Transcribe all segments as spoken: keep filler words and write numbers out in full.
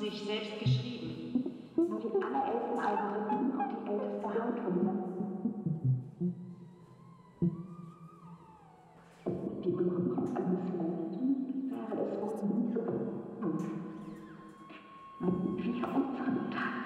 sich selbst geschrieben. Nur die allerältesten Algorithmen und die älteste Hauthunde. Die Begründung eines Menschen wäre es wohl nie so gut. Wenn wir unseren Tag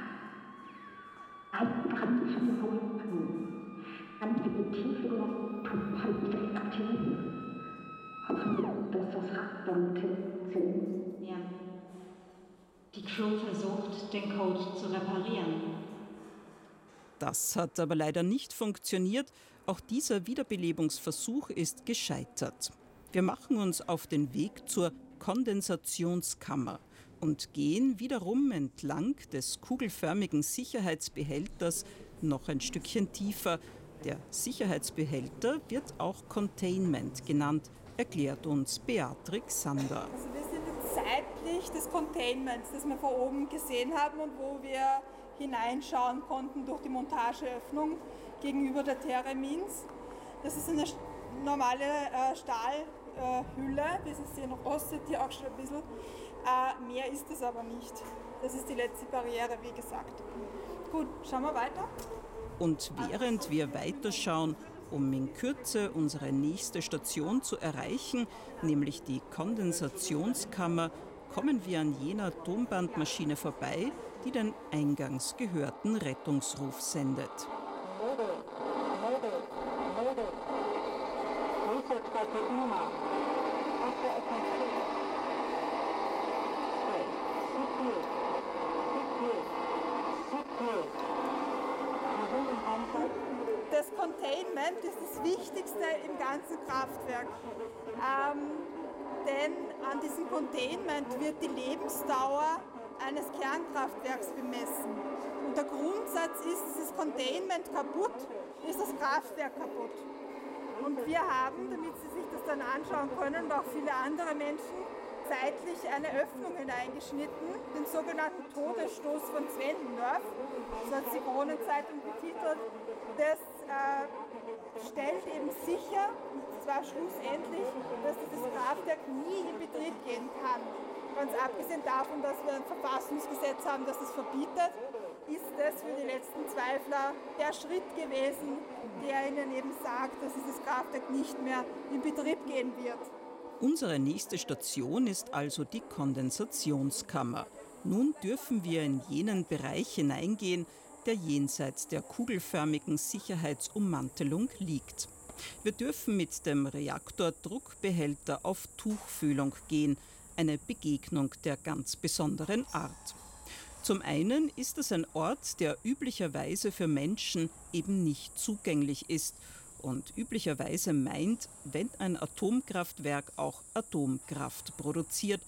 eingrenzen wollten, an die tiefen Topologie aktivieren, hoffen wir, dass das Rad damit sind. Ja. Die Crew versucht, den Code zu reparieren. Das hat aber leider nicht funktioniert. Auch dieser Wiederbelebungsversuch ist gescheitert. Wir machen uns auf den Weg zur Kondensationskammer und gehen wiederum entlang des kugelförmigen Sicherheitsbehälters noch ein Stückchen tiefer. Der Sicherheitsbehälter wird auch Containment genannt, erklärt uns Beatrix Sander. Also wir sind jetzt seitlich des Containments, das wir von oben gesehen haben und wo wir hineinschauen konnten durch die Montageöffnung gegenüber der Theremins. Das ist eine normale äh, Stahlhülle, äh, wie Sie sehen, rostet hier auch schon ein bisschen. Äh, mehr ist es aber nicht. Das ist die letzte Barriere, wie gesagt. Gut, schauen wir weiter. Und während wir weiterschauen, um in Kürze unsere nächste Station zu erreichen, nämlich die Kondensationskammer, kommen wir an jener Tonbandmaschine vorbei, die den eingangs gehörten Rettungsruf sendet. Das Containment ist das Wichtigste im ganzen Kraftwerk. Ähm, denn an diesem Containment wird die Lebensdauer eines Kernkraftwerks bemessen. Und der Grundsatz ist, ist das Containment kaputt, ist das Kraftwerk kaputt. Und wir haben, damit Sie sich das dann anschauen können, und auch viele andere Menschen, zeitlich eine Öffnung hineingeschnitten, den sogenannten Todesstoß von Zwentendorf, so hat die Kronenzeitung betitelt. Das äh, stellt eben sicher, und zwar schlussendlich, dass dieses Kraftwerk nie in Betrieb gehen kann. Ganz abgesehen davon, dass wir ein Verfassungsgesetz haben, das das verbietet, ist das für die letzten Zweifler der Schritt gewesen, der ihnen eben sagt, dass dieses Kraftwerk nicht mehr in Betrieb gehen wird. Unsere nächste Station ist also die Kondensationskammer. Nun dürfen wir in jenen Bereich hineingehen, der jenseits der kugelförmigen Sicherheitsummantelung liegt. Wir dürfen mit dem Reaktordruckbehälter auf Tuchfühlung gehen, eine Begegnung der ganz besonderen Art. Zum einen ist es ein Ort, der üblicherweise für Menschen eben nicht zugänglich ist und üblicherweise meint, wenn ein Atomkraftwerk auch Atomkraft produziert,